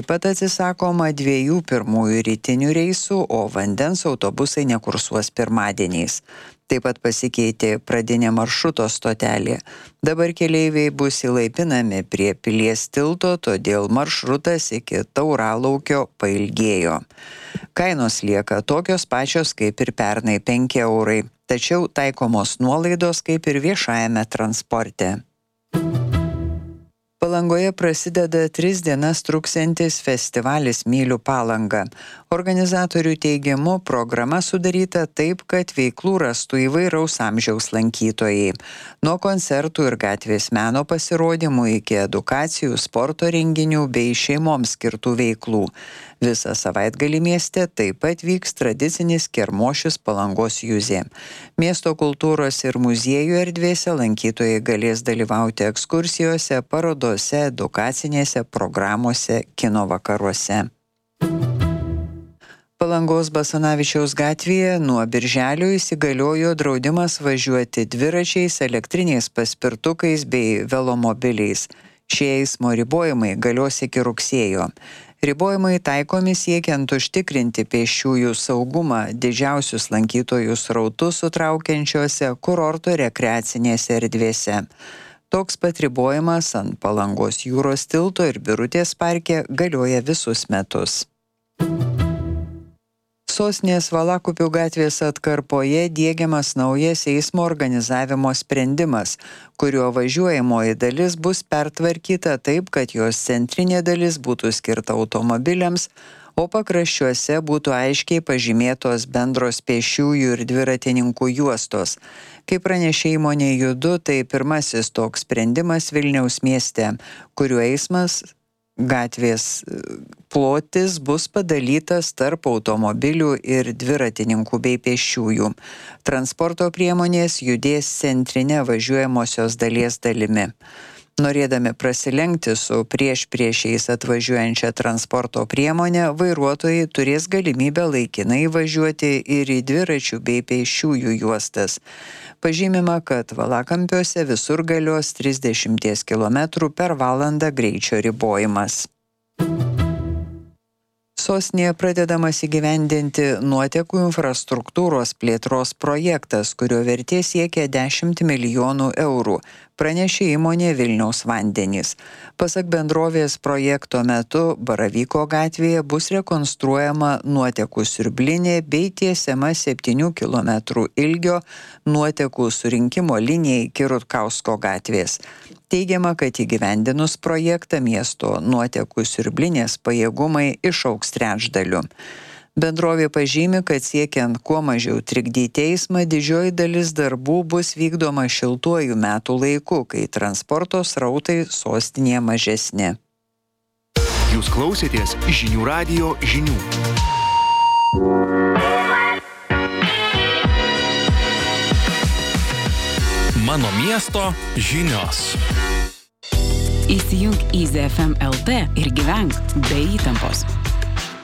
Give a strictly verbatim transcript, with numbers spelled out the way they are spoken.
Taip pat atsisakoma dviejų pirmųjų rytinių reisų, o vandens autobusai nekursuos pirmadieniais. Taip pat pasikeitė pradinė maršruto stotelė. Dabar keleiviai bus įlaipinami prie Pilies tilto, todėl maršrutas iki Tauralaukio pailgėjo. Kainos lieka tokios pačios kaip ir pernai penki eurai, tačiau taikomos nuolaidos kaip ir viešajame transporte. Palangoje prasideda tris dienas truksiantis festivalis Myliu Palangą. Organizatorių teigimu programa sudaryta taip, kad veiklų rastų įvairaus amžiaus lankytojai. Nuo koncertų ir gatvės meno pasirodymų iki edukacijų, sporto renginių bei šeimoms skirtų veiklų. Visą savaitgalį mieste taip pat vyks tradicinis Kermošius Palangos juzė. Miesto kultūros ir muziejų erdvėse lankytojai galės dalyvauti ekskursijose, parodose, edukacinėse programuose, kino vakaruose. Palangos Basanavičiaus gatvėje nuo birželio įsigaliojo draudimas važiuoti dviračiais, elektriniais paspirtukais bei velomobiliais. Šie eismo ribojimai galios iki rugsėjo. Ribojimai taikomi siekiant užtikrinti pėsčiųjų saugumą didžiausius lankytojų srautus sutraukiančiose kurorto rekreacinėse erdvėse. Toks pat ribojimas ant Palangos jūros tilto ir Birutės parke galioja visus metus. Sostinės Valakupių gatvės atkarpoje diegiamas naujas eismo organizavimo sprendimas, kuriuo važiuojamoji dalis bus pertvarkyta taip, kad jos centrinė dalis būtų skirta automobiliams, o pakraščiuose būtų aiškiai pažymėtos bendros pėsčiųjų ir dviratininkų juostos. Kaip pranešė įmonė Judu, tai pirmasis toks sprendimas Vilniaus mieste, kuriuo eismas gatvės plotis bus padalytas tarp automobilių ir dviratininkų bei pėsčiųjų. Transporto priemonės judės centrinė važiuojamosios dalies dalimi. Norėdami prasilenkti su prieš priešiais atvažiuojančia transporto priemonė, vairuotojai turės galimybę laikinai važiuoti ir į dviračių bei pėsčiųjų juostas. Pažymima, kad Valakampiuose visur galios trisdešimt kilometrų per valandą greičio ribojimas. Sostinėje pradedamas įgyvendinti nuotekų infrastruktūros plėtros projektas, kurio vertė siekia dešimt milijonų eurų, pranešė įmonė Vilniaus vandenys. Pasak bendrovės projekto metu Baravyko gatvėje bus rekonstruojama nuotekų siurblinė bei tiesiama septynių kilometrų ilgio nuotekų surinkimo linija iki Rutkausko gatvės. Teigiama, kad įgyvendinus projektą miesto nuotekų siurblinės pajėgumai išaugs trečdaliu. Bendrovė pažymi, kad siekiant kuo mažiau trikdyti eismą, didžioji dalis darbų bus vykdoma šiltuoju metų laiku, kai transporto srautai sostinėje mažesni. Jūs klausėtės žinių radijo žinių. Mano miesto žinios. Įsijunk Easy F M L T ir gyvenk be įtampos.